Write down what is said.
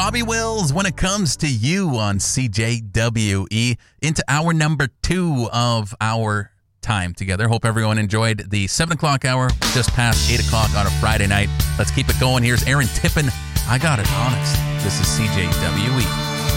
Bobby Wills, When It Comes to You on CJWE. Into hour number 2 of our time together. Hope everyone enjoyed the 7 o'clock hour, just past 8 o'clock on a Friday night. Let's keep it going. Here's Aaron Tippin. I Got It Honest. This is CJWE.